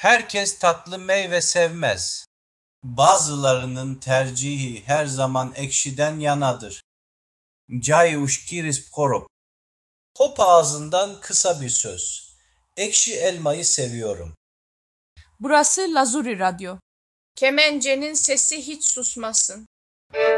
Herkes tatlı meyve sevmez. Bazılarının tercihi her zaman ekşiden yanadır. Cay uşkiris korop. Pop ağzından kısa bir söz. Ekşi elmayı seviyorum. Burası Lazuri Radyo. Kemencenin sesi hiç susmasın.